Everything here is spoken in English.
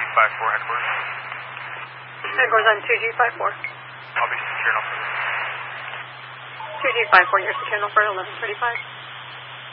headquarters. Headquarters on 2G54. I'll be secure no further. 2G54, you're secure no further, 1135.